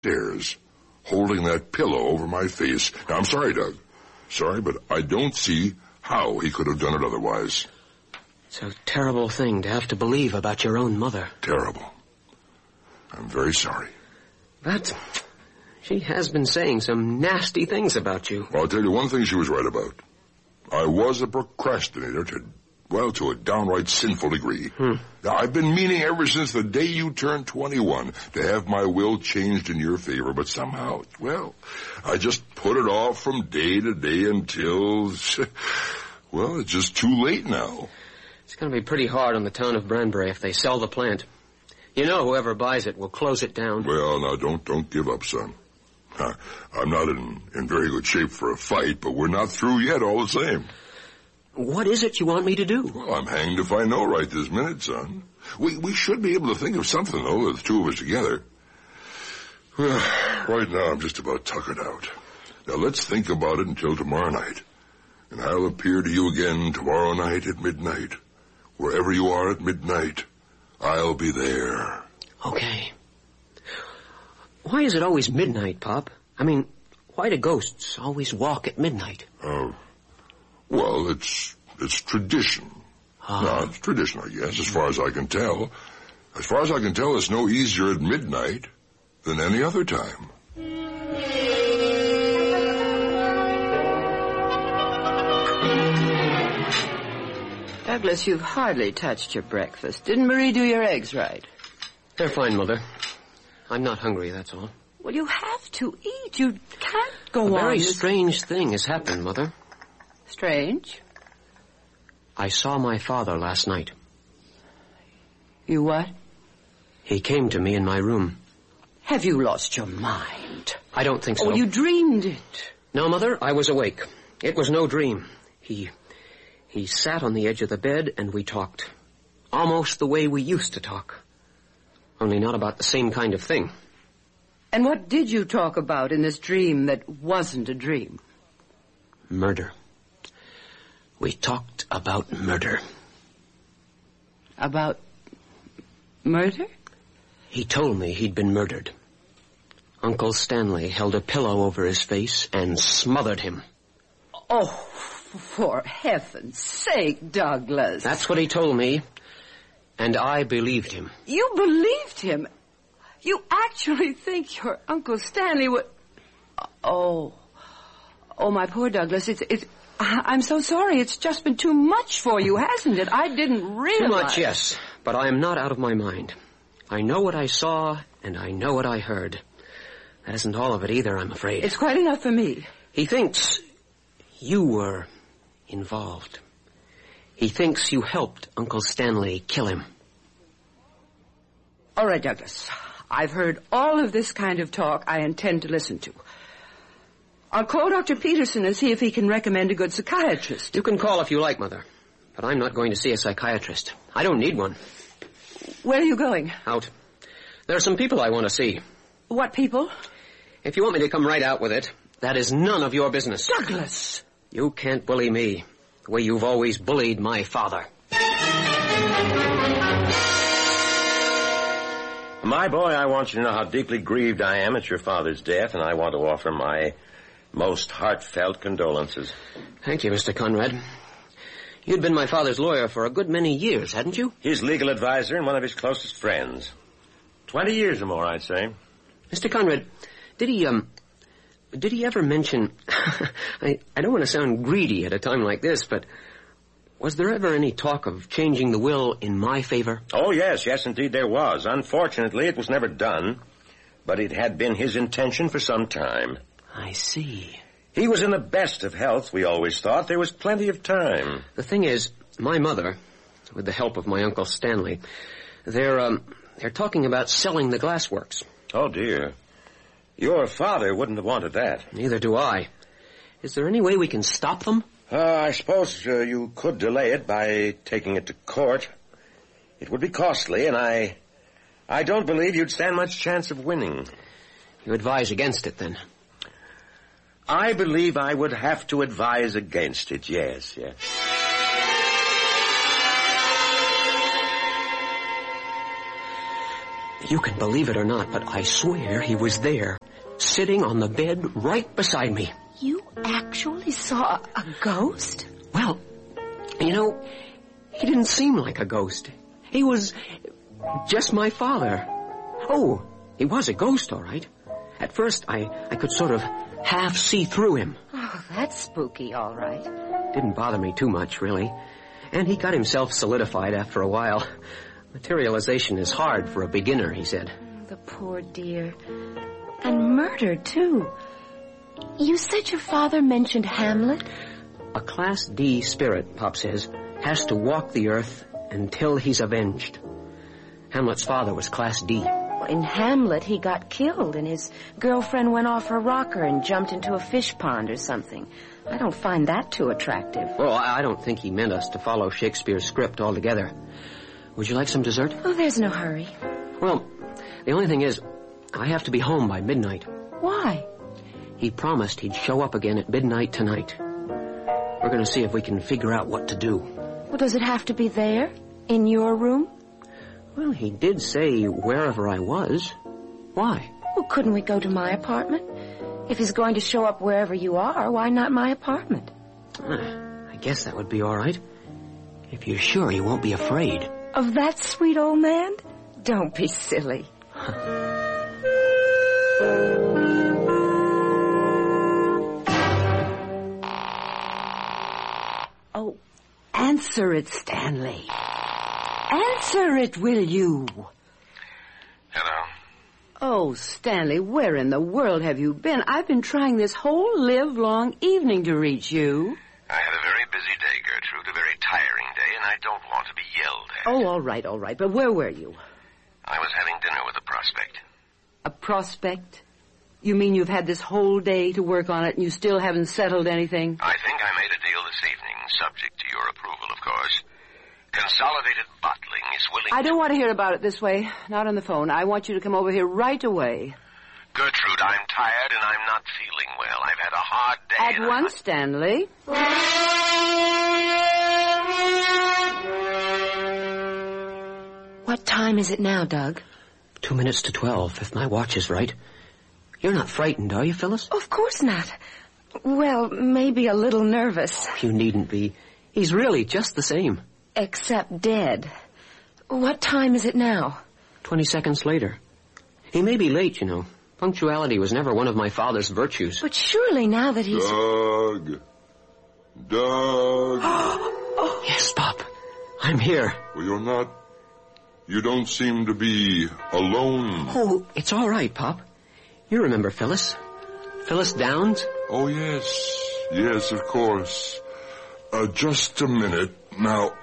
stairs, holding that pillow over my face. Now, I'm sorry, Doug. Sorry, but I don't see how he could have done it otherwise. It's a terrible thing to have to believe about your own mother. Terrible. I'm very sorry. But she has been saying some nasty things about you. Well, I'll tell you one thing she was right about. I was a procrastinator to a downright sinful degree. Now, I've been meaning ever since the day you turned 21 to have my will changed in your favor, but somehow, well, I just put it off from day to day until, well, it's just too late now. It's going to be pretty hard on the town of Branbury if they sell the plant. You know whoever buys it will close it down. Well, now, don't give up, son. I'm not in very good shape for a fight, but we're not through yet all the same. What is it you want me to do? Well, I'm hanged if I know right this minute, son. We should be able to think of something, though, the two of us together. Well, right now, I'm just about tuckered out. Now, let's think about it until tomorrow night. And I'll appear to you again tomorrow night at midnight. Wherever you are at midnight, I'll be there. Okay. Why is it always midnight, Pop? I mean, why do ghosts always walk at midnight? Well, it's tradition. No, it's tradition, I guess, as far as I can tell. As far as I can tell, it's no easier at midnight than any other time. Douglas, you've hardly touched your breakfast. Didn't Marie do your eggs right? They're fine, Mother. I'm not hungry, that's all. Well, you have to eat. You can't go on. A very strange thing has happened, Mother. Strange? I saw my father last night. You what? He came to me in my room. Have you lost your mind? I don't think so. Oh, you dreamed it. No, Mother, I was awake. It was no dream. He sat on the edge of the bed and we talked. Almost the way we used to talk. Only not about the same kind of thing. And what did you talk about in this dream that wasn't a dream? Murder. We talked about murder. About murder? He told me he'd been murdered. Uncle Stanley held a pillow over his face and smothered him. Oh, for heaven's sake, Douglas. That's what he told me, and I believed him. You believed him? You actually think your Uncle Stanley would... Oh, my poor Douglas, I'm so sorry. It's just been too much for you, hasn't it? I didn't realize... Too much, yes, but I am not out of my mind. I know what I saw, and I know what I heard. That isn't all of it either, I'm afraid. It's quite enough for me. He thinks you were involved. He thinks you helped Uncle Stanley kill him. All right, Douglas. I've heard all of this kind of talk I intend to listen to. I'll call Dr. Peterson and see if he can recommend a good psychiatrist. You can call if you like, Mother. But I'm not going to see a psychiatrist. I don't need one. Where are you going? Out. There are some people I want to see. What people? If you want me to come right out with it, that is none of your business. Douglas! You can't bully me the way you've always bullied my father. My boy, I want you to know how deeply grieved I am at your father's death, and I want to offer my most heartfelt condolences. Thank you, Mr. Conrad. You'd been my father's lawyer for a good many years, hadn't you? His legal advisor and one of his closest friends. 20 years or more, I'd say. Mr. Conrad, did he ever mention... I don't want to sound greedy at a time like this, but was there ever any talk of changing the will in my favor? Oh, yes, indeed there was. Unfortunately, it was never done, but it had been his intention for some time. I see. He was in the best of health, we always thought. There was plenty of time. The thing is, my mother, with the help of my Uncle Stanley, they're talking about selling the glassworks. Oh, dear. Your father wouldn't have wanted that. Neither do I. Is there any way we can stop them? I suppose you could delay it by taking it to court. It would be costly, and I don't believe you'd stand much chance of winning. You advise against it, then? I believe I would have to advise against it, yes. You can believe it or not, but I swear he was there, sitting on the bed right beside me. You actually saw a ghost? Well, you know, he didn't seem like a ghost. He was just my father. Oh, he was a ghost, all right. At first, I could sort of half see through him. Oh, that's spooky, all right. Didn't bother me too much, really. And he got himself solidified after a while. Materialization is hard for a beginner, he said. The poor dear. And murdered, too. You said your father mentioned Hamlet? A Class D spirit, Pop says, has to walk the earth until he's avenged. Hamlet's father was Class D. In Hamlet, he got killed, and his girlfriend went off her rocker and jumped into a fish pond or something. I don't find that too attractive. Well, I don't think he meant us to follow Shakespeare's script altogether. Would you like some dessert? Oh, there's no hurry. Well, the only thing is, I have to be home by midnight. Why? He promised he'd show up again at midnight tonight. We're going to see if we can figure out what to do. Well, does it have to be there? In your room? Well, he did say wherever I was. Why? Well, couldn't we go to my apartment? If he's going to show up wherever you are, why not my apartment? I guess that would be all right. If you're sure he won't be afraid. Of that sweet old man? Don't be silly. Oh, answer it, Stanley. Answer it, will you? Hello? Oh, Stanley, where in the world have you been? I've been trying this whole live-long evening to reach you. I had a very busy day, Gertrude, a very tiring day, and I don't want to be yelled at. Oh, all right, but where were you? I was having dinner with a prospect. A prospect? You mean you've had this whole day to work on it and you still haven't settled anything? I think I made a deal this evening, subject to your approval, of course. Consolidated Bottling is willing I don't want to hear about it this way. Not on the phone. I want you to come over here right away. Gertrude, I'm tired and I'm not feeling well. I've had a hard day. At once, Stanley. What time is it now, Doug? 2 minutes to 12, if my watch is right. You're not frightened, are you, Phyllis? Of course not. Well, maybe a little nervous. You needn't be. He's really just the same. Except dead. What time is it now? 20 seconds later. He may be late, you know. Punctuality was never one of my father's virtues. But surely now that he's... Doug. Yes, Pop. I'm here. Well, you don't seem to be alone. Oh, it's all right, Pop. You remember Phyllis? Phyllis Downs? Oh, yes, of course. Just a minute. Now,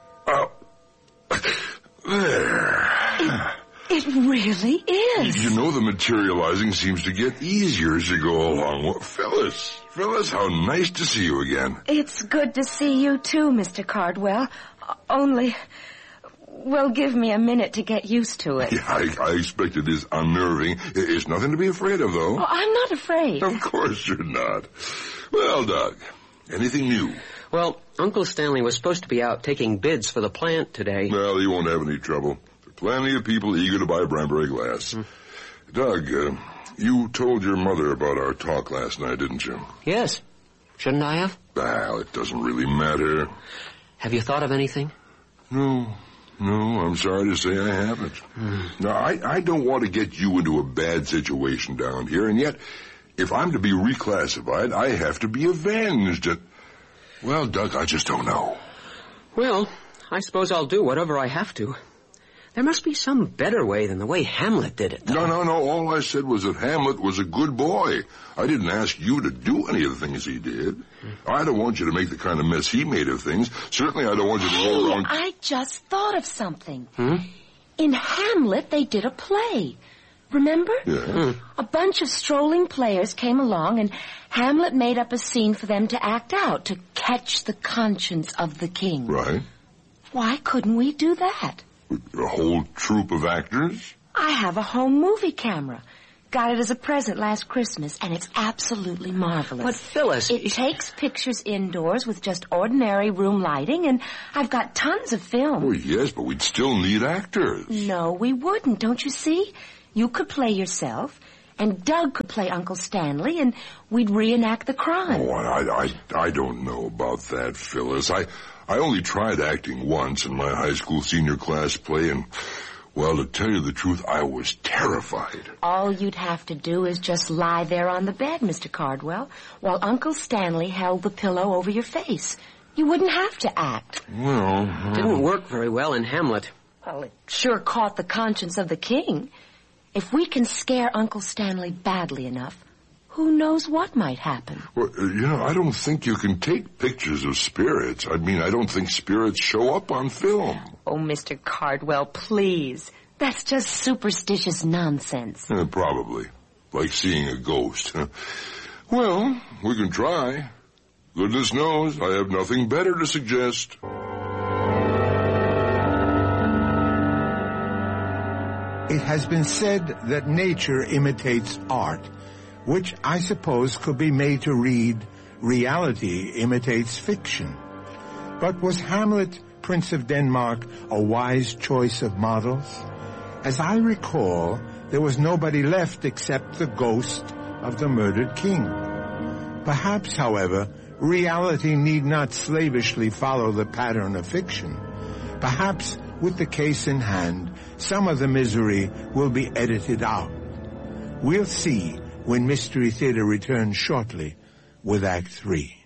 there. It really is. You know, the materializing seems to get easier as you go along. Well, Phyllis, how nice to see you again. It's good to see you too, Mr. Cardwell. Only, well, give me a minute to get used to it. Yeah, I expect it is unnerving. It's nothing to be afraid of, though. Oh, I'm not afraid. Of course you're not. Well, Doug, anything new? Well, Uncle Stanley was supposed to be out taking bids for the plant today. Well, he won't have any trouble. There are plenty of people eager to buy Branbury glass. Doug, you told your mother about our talk last night, didn't you? Yes. Shouldn't I have? Well, it doesn't really matter. Have you thought of anything? No, I'm sorry to say I haven't. Now, I don't want to get you into a bad situation down here, and yet, if I'm to be reclassified, I have to be avenged. Well, Doug, I just don't know. Well, I suppose I'll do whatever I have to. There must be some better way than the way Hamlet did it, though. No. All I said was that Hamlet was a good boy. I didn't ask you to do any of the things he did. I don't want you to make the kind of mess he made of things. Certainly I don't want you to go around... I just thought of something. In Hamlet, they did a play. Remember? Yeah. A bunch of strolling players came along, and Hamlet made up a scene for them to act out, to catch the conscience of the king. Right. Why couldn't we do that? A whole troupe of actors? I have a home movie camera. got it as a present last Christmas, and it's absolutely marvelous. But, Phyllis... It takes pictures indoors with just ordinary room lighting, and I've got tons of film. Oh, yes, but we'd still need actors. No, we wouldn't, don't you see? You could play yourself, and Doug could play Uncle Stanley, and we'd reenact the crime. Oh, I don't know about that, Phyllis. I only tried acting once in my high school senior class play, and, well, to tell you the truth, I was terrified. All you'd have to do is just lie there on the bed, Mr. Cardwell, while Uncle Stanley held the pillow over your face. You wouldn't have to act. Well... Didn't work very well in Hamlet. Well, it sure caught the conscience of the king. If we can scare Uncle Stanley badly enough, who knows what might happen? Well, I don't think you can take pictures of spirits. I mean, I don't think spirits show up on film. Oh, Mr. Cardwell, please. That's just superstitious nonsense. Probably. Like seeing a ghost. Well, we can try. Goodness knows, I have nothing better to suggest. It has been said that nature imitates art, which I suppose could be made to read, reality imitates fiction. But was Hamlet, Prince of Denmark, a wise choice of models? As I recall, there was nobody left except the ghost of the murdered king. Perhaps, however, reality need not slavishly follow the pattern of fiction. Perhaps, with the case in hand, some of the misery will be edited out. We'll see when Mystery Theater returns shortly with Act 3.